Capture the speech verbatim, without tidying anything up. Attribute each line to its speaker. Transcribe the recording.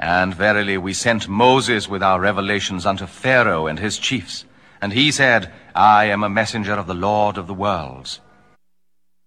Speaker 1: And verily we sent Moses with our revelations unto Pharaoh and his chiefs. And he said, I am a messenger of the Lord of the worlds.